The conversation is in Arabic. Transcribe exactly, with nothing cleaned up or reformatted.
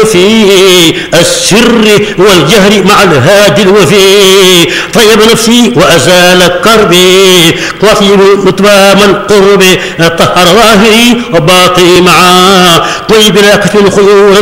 في السر والجهر مع الهادي الوفي. طيب نفسي وأزال كربي وطيب نتبام القرب طهر ظاهري وباطني معا. طيب لا كتم خيورا